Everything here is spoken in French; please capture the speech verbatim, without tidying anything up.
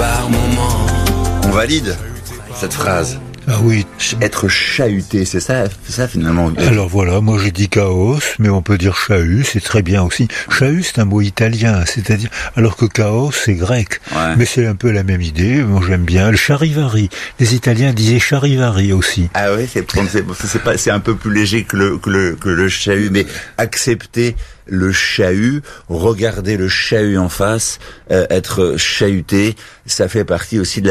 par moments. On valide cette phrase. Ah oui. Être chahuté, c'est ça, c'est ça finalement. Alors voilà, moi j'ai dit chaos, mais on peut dire chahut, c'est très bien aussi. Chahut, c'est un mot italien, c'est-à-dire, alors que chaos, c'est grec. Ouais. Mais c'est un peu la même idée, moi j'aime bien. Le charivari, les Italiens disaient charivari aussi. Ah oui, c'est, c'est, c'est pas, c'est un peu plus léger que le, que le, que le chahut, mais accepter le chahut, regarder le chahut en face, euh, être chahuté, ça fait partie aussi de la